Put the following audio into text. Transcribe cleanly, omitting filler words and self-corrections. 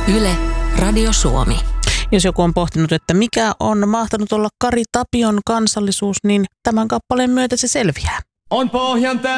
Yle, Radio Suomi. Jos joku on pohtinut, että mikä on mahtanut olla Kari Tapion kansallisuus, niin tämän kappaleen myötä se selviää. On pohjan